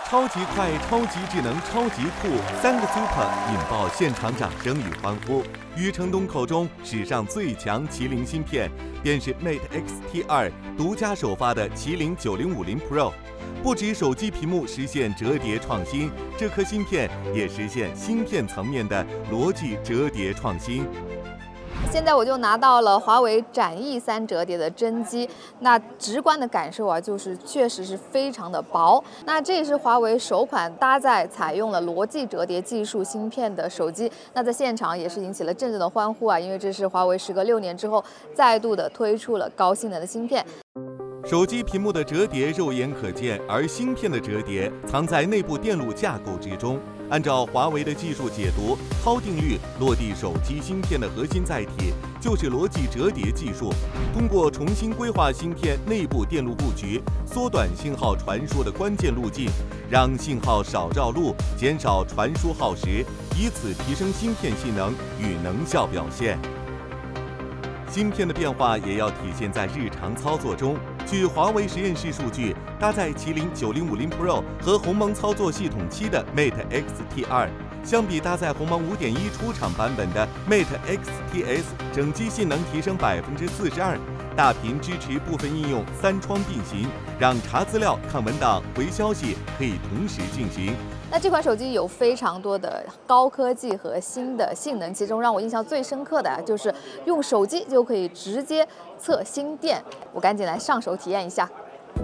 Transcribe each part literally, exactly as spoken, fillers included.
超级快、超级智能、超级酷，三个 super 引爆现场掌声与欢呼。余承东口中史上最强麒麟芯片，便是 Mate X T 二独家首发的麒麟九零五零 Pro。不止手机屏幕实现折叠创新，这颗芯片也实现芯片层面的逻辑折叠创新。 现在我就拿到了华为展翼三折叠的真机，那直观的感受啊，就是确实是非常的薄。那这也是华为首款搭载采用了逻辑折叠技术芯片的手机。那在现场也是引起了阵阵的欢呼啊，因为这是华为时隔六年之后再度的推出了高性能的芯片。 手机屏幕的折叠肉眼可见，而芯片的折叠藏在内部电路架构之中。按照华为的技术解读，超定律落地手机芯片的核心载体就是逻辑折叠技术。通过重新规划芯片内部电路布局，缩短信号传输的关键路径，让信号少绕路，减少传输耗时，以此提升芯片性能与能效表现。芯片的变化也要体现在日常操作中。据华为实验室数据，搭载麒麟九零五零 Pro 和鸿蒙操作系统七的 Mate X T 二，相比搭载鸿蒙 五点一 出厂版本的 Mate X T S， 整机性能提升 百分之四十二， 大屏支持部分应用三窗并行，让查资料、看文档、回消息可以同时进行。 那这款手机有非常多的高科技和新的性能，其中让我印象最深刻的就是用手机就可以直接测芯电，我赶紧来上手体验一下。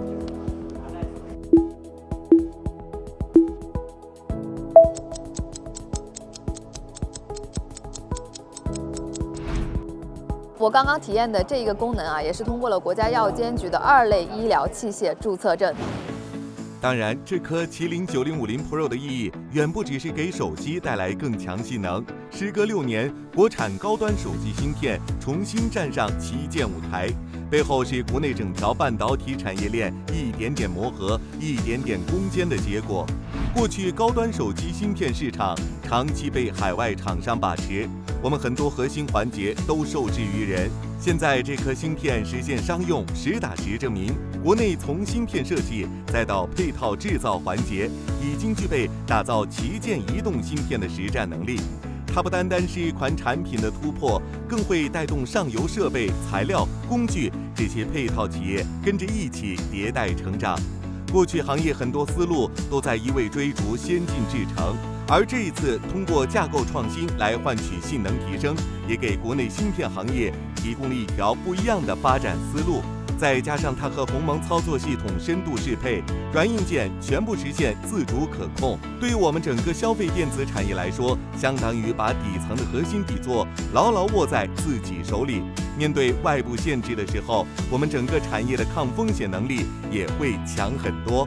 我刚刚体验的这一个功能啊，也是通过了国家药监局的二类医疗器械注册证。 当然，这颗麒麟九零五零 Pro 的意义远不只是给手机带来更强性能。时隔六年，国产高端手机芯片重新站上旗舰舞台，背后是国内整条半导体产业链一点点磨合、一点点攻坚的结果。过去高端手机芯片市场长期被海外厂商把持，我们很多核心环节都受制于人。现在这颗芯片实现商用，实打实证明，国内从芯片设计再到配套制造环节，已经具备打造旗舰移动芯片的实战能力。它不单单是一款产品的突破，更会带动上游设备、材料、工具这些配套企业跟着一起迭代成长。过去行业很多思路都在一味追逐先进制程，而这一次通过架构创新来换取性能提升，也给国内芯片行业提供了一条不一样的发展思路。再加上它和鸿蒙操作系统深度适配，软硬件全部实现自主可控。对于我们整个消费电子产业来说，相当于把底层的核心底座牢牢握在自己手里。面对外部限制的时候，我们整个产业的抗风险能力也会强很多。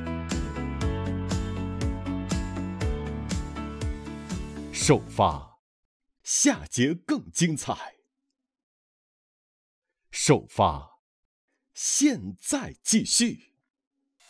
首发，下节更精彩。首发，现在继续。